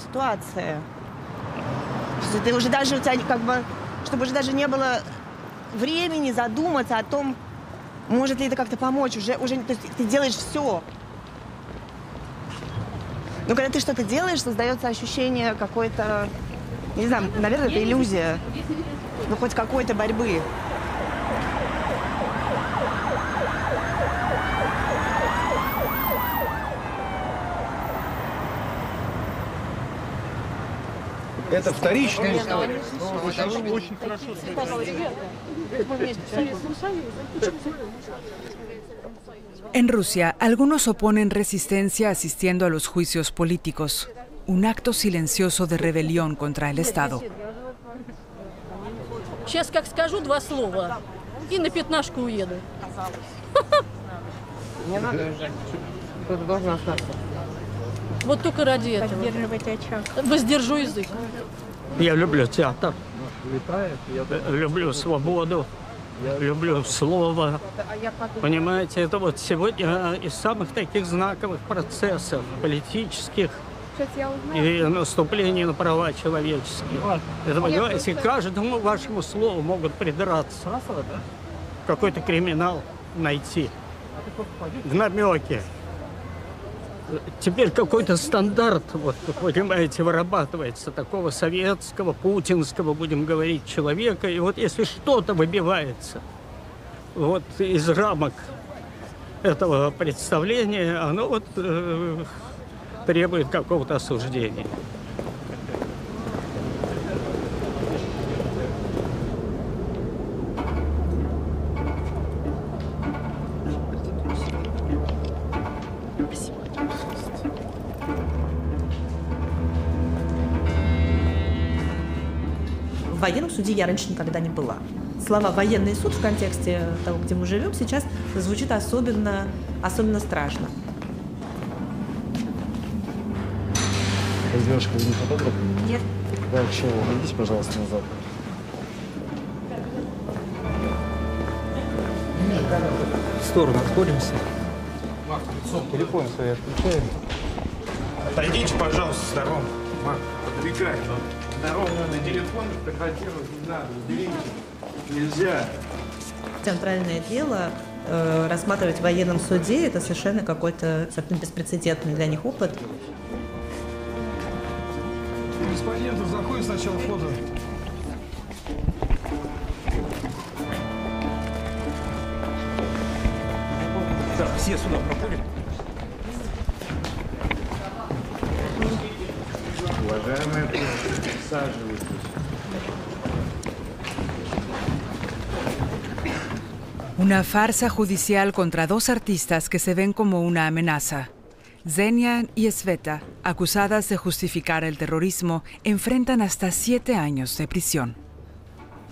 ситуация. Ты уже даже у тебя как бы, чтобы уже даже не было времени задуматься о том, может ли это как-то помочь. Уже то есть ты делаешь все. Но когда ты что-то делаешь, создается ощущение какой-то, не знаю, наверное, это иллюзия, ну хоть какой-то борьбы. Это вторичный. Очень хорошо. En Rusia, algunos oponen resistencia asistiendo a los juicios políticos, un acto silencioso de rebelión contra el Estado. Сейчас как скажу два слова и на пятнашку уеду. Не надо уезжать. Кто-то должен остаться. Вот только ради этого. Воздержу язык. Я люблю театр, люблю свободу, люблю слово. Понимаете, это вот сегодня из самых таких знаковых процессов политических и наступлений на права человеческие. Это, понимаете, каждому вашему слову могут придраться, какой-то криминал найти в намеке. Теперь какой-то стандарт, вот, вы понимаете, вырабатывается такого советского, путинского, будем говорить, человека. И вот если что-то выбивается вот из рамок этого представления, оно вот требует какого-то осуждения. В военном суде я раньше никогда не была. Слова «военный суд» в контексте того, где мы живем, сейчас звучит особенно страшно. Девушка, вы не фотограф? Нет. Да, чего? Идите, пожалуйста, назад. В сторону отходимся. Телефон свой отключаем. Отойдите, пожалуйста, с дорогы. Марк, подвигай. Дорогу на телефон фотографировать не надо. Уберите. Нельзя. Центральное дело рассматривать в военном суде — это совершенно какой-то беспрецедентный для них опыт. Господин, тут заходит сначала фото. Так, все сюда проходят. Уважаемые, присаживайтесь. Una farsa judicial contra dos artistas que se ven como una amenaza. Xenia y Sveta, acusadas de justificar el terrorismo, enfrentan hasta 7 años de prisión.